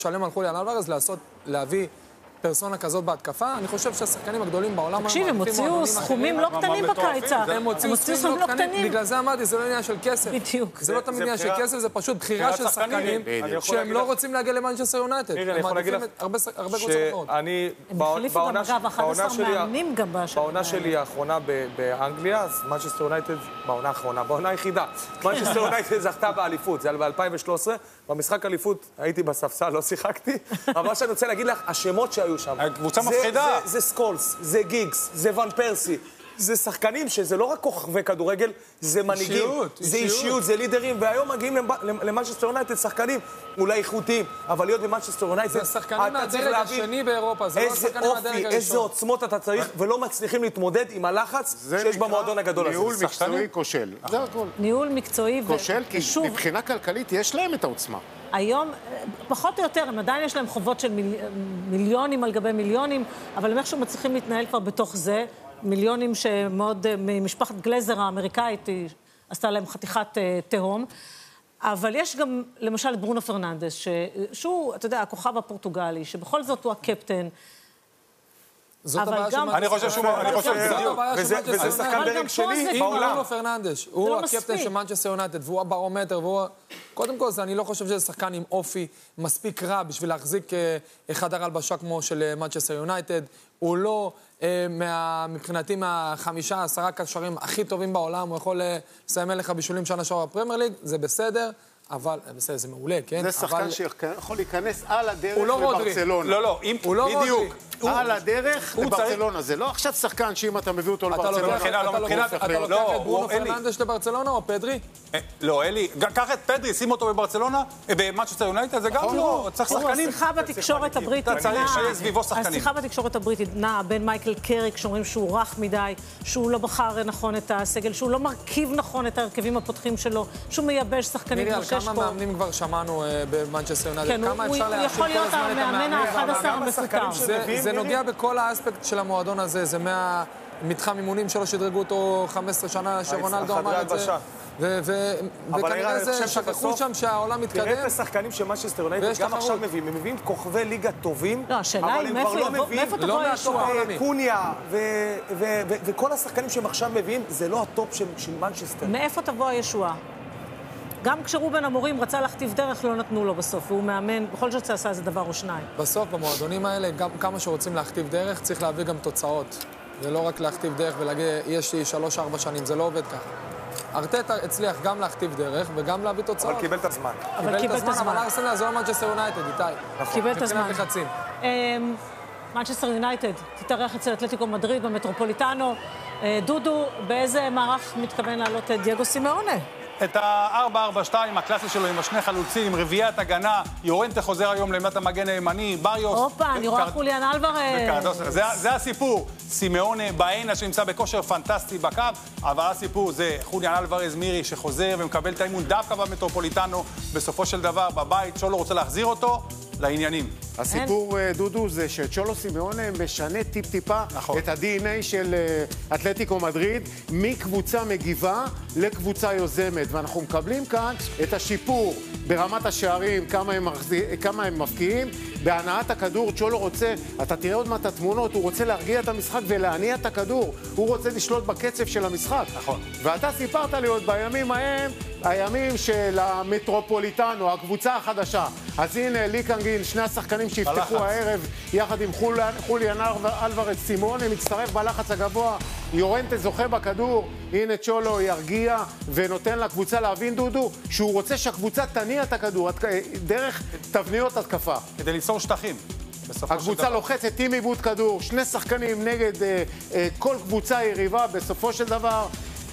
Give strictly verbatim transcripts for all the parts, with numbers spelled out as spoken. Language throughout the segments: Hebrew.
שלם על חוליאן אלוורז, לעשות, להביא פרסונה כזאת בהתקפה. אני חושב שהשחקנים הגדולים בעולם... תקשיב, הם הוציאו סכומים לא קטנים בקיץ. הם הוציאו סכומים לא קטנים. בגלל זה אמרתי, זה לא עניין של כסף. בדיוק. זה לא תמיד עניין של כסף, זה פשוט בחירה של שחקנים שהם לא רוצים להגיע למנצ'סטר יונייטד. הם מעדיפים הרבה קבוצות אחרות. אני... הם החליפו גם, אגב, אחד עשר מאמנים גם בשנה. בעונה שלי האחרונה באנגליה, אז מנצ'סטר יונייטד, בעונה האחרונה, בעונה היחידה. מנצ'סטר יונייטד זכתה באליפות, זה היה ב-אלפיים ושלוש עשרה. במשחק אליפות הייתי בספסל, לא שיחקתי. אבל מה שאני רוצה להגיד לך, השמות שהיו שם. קבוצה מפחידה. זה סקולס, זה גיגס, זה ון פרסי. זה שחקנים שזה לא רק כוכבי כדורגל, זה מנהיגים, זה אישיות, זה לידרים, והיום מגיעים למנצ'סטר יונייטד שחקנים אולי איכותיים, אבל להיות במנצ'סטר יונייטד, זה שחקנים מהדרג השני באירופה, זה לא שחקנים מהדרג הראשון. איזה עוצמות אתה צריך, ולא מצליחים להתמודד עם הלחץ שיש במועדון הגדול הזה. ניהול מקצועי כושל. זה הכל. ניהול מקצועי כושל, כי מבחינה כלכלית יש להם את העוצמה. היום, פחות או יותר, הם עדיין יש להם חובות של מיליונים על גבי מיליונים, אבל הם איכשהו מצליחים להתנהל כבר בתוך זה, מיליונים שמאוד, ממשפחת גלזר האמריקאית, היא עשתה להם חתיכת תהום. אבל יש גם, למשל, את ברונו פרננדס, שהוא, אתה יודע, הכוכב הפורטוגלי, שבכל זאת הוא הקפטן. זאת הבעיה של אני חושב שהוא... וזה שחקן דרג שלי בעולם. ברונו פרננדס, הוא הקפטן של מנצ'סטר יונייטד, והוא הברומטר, והוא... קודם כל, אני לא חושב שזה שחקן עם אופי מספיק רע בשביל להחזיק חדר הלבשה כמו של מנצ'סטר יונייטד. הוא לא, מבחינתי, מהחמישה, עשרה קשרים הכי טובים בעולם, הוא יכול לסיים אליך בישולים שנה שעברה בפרמייר ליג, זה בסדר. אבל, בסדר, זה מעולה, כן? זה שחקן שיכול להיכנס על הדרך לברצלונה. לא, לא, בדיוק. על הדרך לברצלונה. זה לא עכשיו שחקן שאם אתה מביא אותו לברצלונה... אתה לוקח את ברונו פרננדס לברצלונה או פדרי? לא, אלי, קח את פדרי, שים אותו בברצלונה, במנצ'סטר יונייטד, זה גם לא, צריך שחקנים. השיחה בתקשורת הבריטית אתה צריך שיהיה סביבו שחקנים. השיחה בתקשורת הבריטית נעה בין מייקל קריק, שאומרים שהוא רך מדי, שהוא לא בחר נכון את הסגל, שהוא לא מרכיב נכון את ההרכבים הפותחים שלו, שהוא מייבש שחקנים כמו שש פה. כמה מאמנים כבר שמענו במנצ'סטר יונייטד? כמה אפשר להאשים כל יכול להיות הזמן את המאמן ה-אחד עשר המפוטר. זה נוגע בכל האספקט של המועדון הזה, זה מהמתחם אימונים שלו שדרגו אותו חמש עשרה שנה, שרונלדו אמר את זה. וכנראה זה שכחו שם שהעולם מתקדם. תראה את השחקנים של מנצ'סטר יונייטד גם עכשיו מביאים. הם מביאים כוכבי ליגה טובים, אבל הם כבר לא מביאים. תבוא ישוע? קוניה וכל השחקנים שהם עכשיו מביאים, זה לא הטופ של מנצ'סטר. מאיפה תבוא הישועה? גם כשרובן המורים רצה להכתיב דרך, לא נתנו לו בסוף, והוא מאמן, בכל זאת עשה איזה דבר או שניים. בסוף, במועדונים האלה, גם כמה שרוצים להכתיב דרך, צריך להביא גם תוצאות. זה לא רק להכתיב דרך ולהגיד, יש לי שלוש, ארבע שנים, זה לא עובד ככה. ארטטה הצליח גם להכתיב דרך וגם להביא תוצאות. אבל קיבל את הזמן. אבל קיבל את הזמן. אבל ארסנל זה לא מנצ'סטר יונייטד, איתי. קיבל את הזמן. מבחינת לחצים. מנצ'סטר יונייטד תתארח אצל אתלטיקו מדריד במטרופוליטנו. דודו, באיזה מערך מתכוון לעלות דייגו סימאונה? את ה-ארבע ארבע שתיים הקלאסי שלו עם השני חלוצים, רביעיית הגנה, יורנטה חוזר היום לעמדת המגן הימני, בריוס... הופה, אני רואה חוליאן אלוורז. זה הסיפור. סימאונה בעינה שנמצא בכושר פנטסטי בקו, אבל הסיפור זה חוליאן אלוורז מירי שחוזר ומקבל את האימון דווקא במטרופוליטנו, בסופו של דבר בבית, צ'ולו רוצה להחזיר אותו לעניינים. הסיפור, דודו, זה שצ'ולו סימאונה משנה טיפ-טיפה את ה-די אן איי של אתלטיקו מדריד, מקבוצה מגיבה לקבוצה יוזמת, ואנחנו מקבלים כאן את השיפור ברמת השערים, כמה הם, כמה הם מפקיעים, בהנעת הכדור. צ'ולו רוצה, אתה תראה עוד מעט התמונות, הוא רוצה להרגיע את המשחק ולהניע את הכדור, הוא רוצה לשלוט בקצב של המשחק. נכון. ואתה סיפרת לי עוד בימים ההם, הימים של המטרופוליטנו, הקבוצה החדשה. אז הנה ליקנגין, שני השחקנים שיפתחו הערב, יחד עם חוליאן אלוורז. סימאונה מצטרף בלחץ הגבוה, יורנטה זוכה בכדור, הנה צ'ולו ירגיע ונותן לקבוצה להבין, דודו, שהוא רוצה שהקבוצה תניע את הכדור דרך תבניות התקפה. כדי ליצור שטחים. הקבוצה לוחצת עם עיבוד כדור, שני שחקנים נגד אה, אה, כל קבוצה יריבה. בסופו של דבר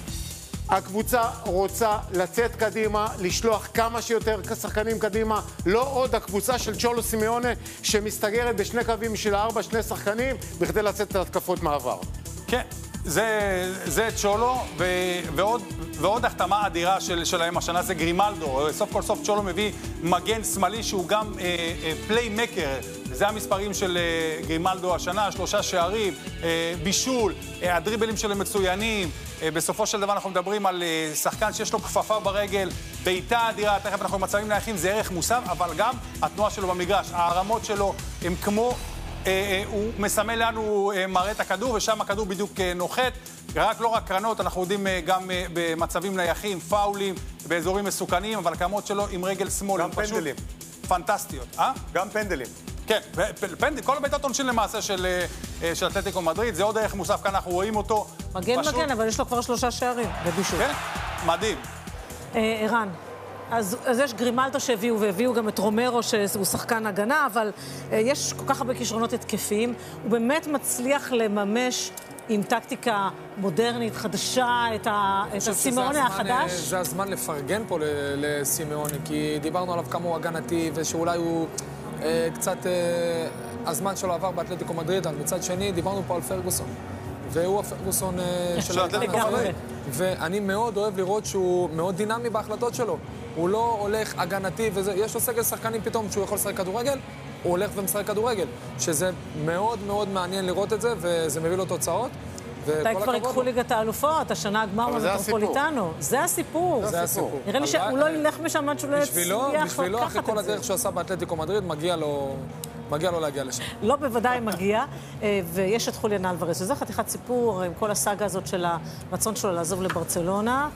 הקבוצה רוצה לצאת קדימה, לשלוח כמה שיותר שחקנים קדימה, לא עוד הקבוצה של צ'ולו סימאונה שמסתגרת בשני קווים של הארבע, שני שחקנים, בכדי לצאת את התקפות מעבר. כן, זה, זה צ'ולו, ו, ועוד, ועוד החתמה אדירה של, שלהם השנה זה גרימלדו. סוף כל סוף צ'ולו מביא מגן שמאלי שהוא גם אה, אה, פליימקר. זה המספרים של אה, גרימלדו השנה, שלושה שערים, אה, בישול, אה, הדריבלים שלהם מצוינים. אה, בסופו של דבר אנחנו מדברים על אה, שחקן שיש לו כפפה ברגל, בעיטה אדירה, תכף אנחנו מצבים נייחים, זה ערך מוסף, אבל גם התנועה שלו במגרש, הרמות שלו הם כמו... אה, אה, הוא מסמל לנו אה, מראה את הכדור, ושם הכדור בדיוק אה, נוחת. רק לא רק קרנות, אנחנו יודעים אה, גם אה, במצבים נייחים, פאולים, באזורים מסוכנים, אבל הקרמות שלו עם רגל שמאל. גם פנדלים. פנטסטיות. אה? גם פנדלים. כן, פנדל, כל הבעיטות עונשין למעשה של, של אתלטיקו מדריד, זה עוד ערך מוסף, כאן אנחנו רואים אותו. מגן פשוט... מגן, אבל יש לו כבר שלושה שערים, ובישול. כן, מדהים. אה, ערן, אז, אז יש גרימלדו שהביאו, והביאו גם את רומרו, שהוא שחקן הגנה, אבל אה, יש כל כך הרבה כישרונות התקפיים. הוא באמת מצליח לממש עם טקטיקה מודרנית, חדשה, את, ה, את הסימאוני החדש. זה הזמן לפרגן פה לסימאוני, כי דיברנו עליו כמה הוא הגנתי, ושאולי הוא... קצת הזמן שלו עבר באתלטיקו מדריד, אבל מצד שני דיברנו פה על פרגוסון. והוא הפרגוסון של האתלטיקו מדריד. ואני מאוד אוהב לראות שהוא מאוד דינמי בהחלטות שלו. הוא לא הולך הגנתי וזה, יש לו סגל שחקנים פתאום שהוא יכול לשחק כדורגל, הוא הולך ומשחק כדורגל. שזה מאוד מאוד מעניין לראות את זה, וזה מביא לו תוצאות. מתי כבר ייקחו ליגת האלופות, השנה הגמר במטרופוליטנו. זה הסיפור. זה הסיפור. נראה לי שהוא לא ילך משם עד שהוא לא יצליח. בשבילו, אחרי כל הדרך שהוא עשה באתלטיקו מדריד, מגיע לו... מגיע לו להגיע לשם. לא, בוודאי מגיע, ויש את חוליאן אלוורז, שזה חתיכת סיפור עם כל הסאגה הזאת של הרצון שלו לעזוב לברצלונה.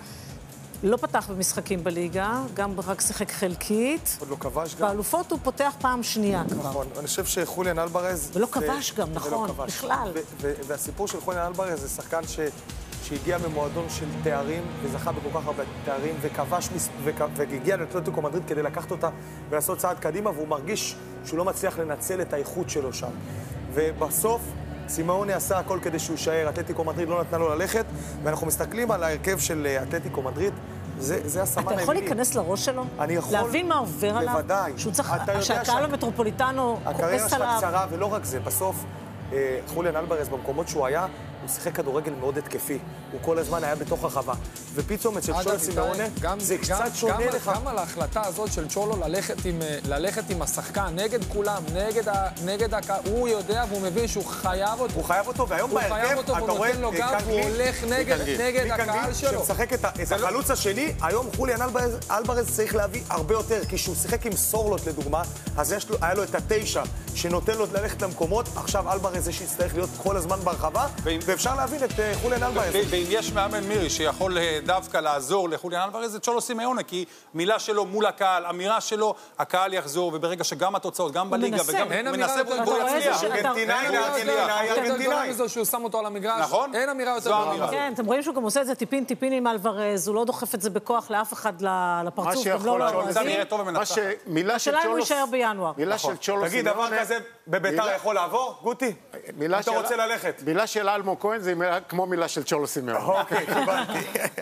לא פתח במשחקים בליגה, גם רק שיחק חלקית. עוד לא כבש גם. באלופות הוא פותח פעם שנייה כבר. נכון, אני חושב שחוליאן אלוורז... ולא כבש גם, נכון, בכלל. והסיפור של חוליאן אלוורז זה שחקן שהגיע ממועדון של תארים, וזכה בכל כך הרבה תארים, וכבש, והגיע לאתלטיקו מדריד כדי לקחת אותה ולעשות צעד קדימה, והוא מרגיש שהוא לא מצליח לנצל את האיכות שלו שם. ובסוף, סימאוני עשה הכל כדי שהוא יישאר, אתלטיקו מדריד לא נתנה לו ללכת, ואנחנו מסתכלים על ההרכב של אתלטיקו מדריד, זה, זה הסמן האמיתי. אתה יכול להיכנס לראש שלו? אני יכול. להבין מה עובר עליו? בוודאי. שהוא צריך, שהקהל המטרופוליטנו כועס עליו. הקריירה שלך קצרה, ולא רק זה. בסוף, אה, חוליאן אלוורז, במקומות שהוא היה, הוא שיחק כדורגל מאוד התקפי. הוא כל הזמן היה בתוך הרחבה. ופתאום אצל צ'ולו סימאונה, זה קצת שונה לך. גם על ההחלטה הזאת של צ'ולו ללכת עם, ללכת עם השחקן, נגד כולם, נגד ה... נגד הקהל, הוא יודע והוא מבין שהוא חייב אותו. הוא חייב אותו, והיום בהרכב, אתה רואה, הוא הולך נגד הקהל שלו. שמשחק את החלוץ השני, היום חוליאן אלוורז צריך להביא הרבה יותר, כי כשהוא שיחק עם סורלוט לדוגמה, אז היה לו את התשע שנותן לו ללכת למקומות, עכשיו אלוורז זה שיצטרך להיות כל הזמן ברחבה, ואפשר להבין את חוליאן אלוורז. ואם יש מאמן מירי שיכול דווקא לעזור לחוליאן אלוורז, זה צ'ולו סימאונה, כי מילה שלו מול הקהל, אמירה שלו, הקהל יחזור, וברגע שגם התוצאות, גם בליגה, וגם הוא מנסה, והוא יצליח. ארגנטינאי, ארגנטינאי, ארגנטינאי. מזו שהוא שם אותו על המגרש, נכון? אין אמירה יותר גדולה. כן, אתם רואים שהוא גם עושה את זה טיפין טיפין עם אלוורז, הוא לא דוחף את זה בכוח לאף אחד לפרצוף, גם לא לאוהדים. השאלה אם הוא יישאר בינואר. מילה של צ'ולו תגיד, דבר כזה בביתר יכול לעבור? גוטי? אתה רוצה ללכת? מילה של אלמו כהן זה כמו מילה של צ'ולו סימאונה. אוקיי, קיבלתי.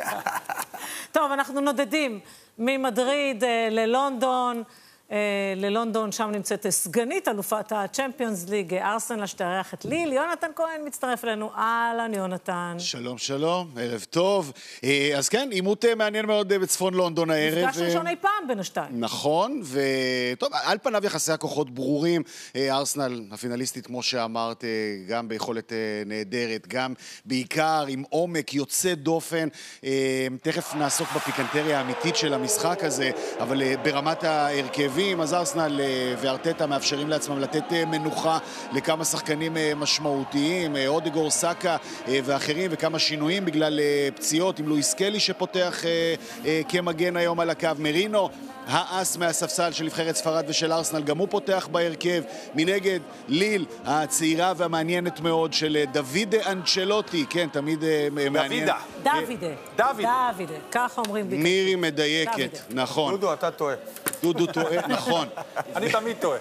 טוב, אנחנו נודדים ממדריד ללונדון. ללונדון, שם נמצאת סגנית אלופת הצ'מפיונס ליג, ארסנל, שתארח את ליל. יונתן כהן מצטרף אלינו. אהלן, יונתן. שלום, שלום, ערב טוב. אז כן, עימות מעניין מאוד בצפון לונדון הערב. מפגש ראשון אי פעם בין השתיים. נכון, וטוב, על פניו יחסי הכוחות ברורים. ארסנל, הפינליסטית, כמו שאמרת, גם ביכולת נהדרת, גם בעיקר עם עומק יוצא דופן. תכף נעסוק בפיקנטריה האמיתית של המשחק הזה, אבל ברמת ההרכבים, אז ארסנל וארטטה מאפשרים לעצמם לתת מנוחה לכמה שחקנים משמעותיים, אודגור, סאקה ואחרים, וכמה שינויים בגלל פציעות, עם לואיס קלי שפותח כמגן היום על הקו, מרינו האס מהספסל של נבחרת ספרד ושל ארסנל, גם הוא פותח בהרכב. מנגד ליל הצעירה והמעניינת מאוד של דוד אנצ'לוטי, כן, תמיד מעניין. דוידה. דוידה. דוידה, ככה אומרים ביקר. מירי מדייקת, נכון. דודו, אתה טועה. דודו טועה, נכון. אני תמיד טועה.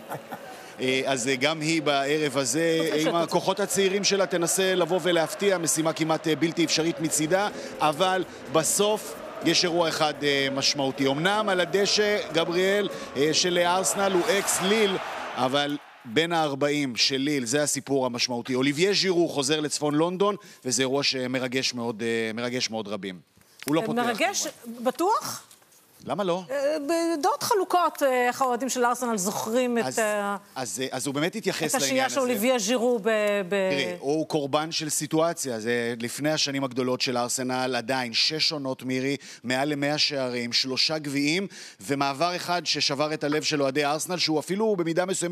אז גם היא בערב הזה, עם הכוחות הצעירים שלה, תנסה לבוא ולהפתיע, משימה כמעט בלתי אפשרית מצידה, אבל בסוף יש אירוע אחד משמעותי. אמנם על הדשא, גבריאל של ארסנל הוא אקס ליל, אבל בין ה-ארבעים של ליל, זה הסיפור המשמעותי. אוליביה ז'ירו חוזר לצפון לונדון, וזה אירוע שמרגש מאוד, מרגש מאוד רבים. הוא לא פותח. מרגש, בטוח? למה לא? בדעות חלוקות, איך האוהדים של ארסנל זוכרים את... אז, אז הוא באמת התייחס את לעניין הזה. השנייה של אוליביה ז'ירו ב... תראי, הוא קורבן של סיטואציה, זה לפני השנים הגדולות של ארסנל, עדיין שש עונות מירי, מעל למאה שערים, שלושה גביעים, ומעבר אחד ששבר את הלב של אוהדי ארסנל, שהוא אפילו במידה מסוימת